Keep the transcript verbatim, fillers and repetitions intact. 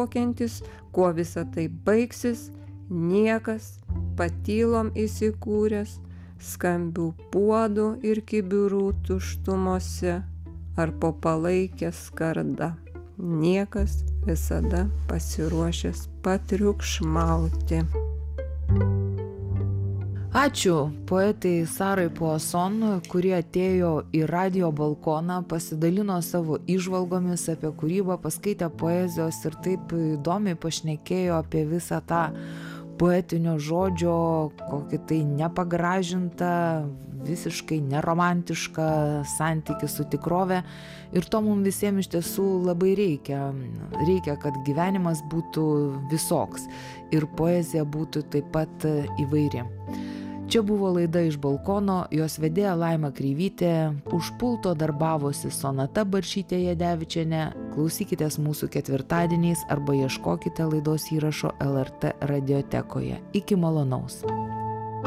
nesuvokiantis, kuo visa tai baigsis, niekas, patylom įsikūręs, skambių puodų ir kibirų tuštumose, ar po palaikę skardą. Niekas visada pasiruošęs patriukšmauti. Ačiū poetai Sarai Poisson, kuri atėjo į radijo balkoną, pasidalino savo įžvalgomis apie kūrybą, paskaitė poezijos ir taip įdomiai pašnekėjo apie visą tą poetinio žodžio, kokį tai nepagražintą, visiškai neromantišką santykį su tikrove. Ir to mums visiems iš tiesų labai reikia. Reikia, kad gyvenimas būtų visoks ir poezija būtų taip pat įvairi. Čia buvo laida Iš balkono, jos vedėja Laima Kreivytė, už pulto darbavosi Sonata Barčytė-Jadevičienė. Klausykitės mūsų ketvirtadieniais arba ieškokite laidos įrašo L R T radiotekoje. Iki malonaus.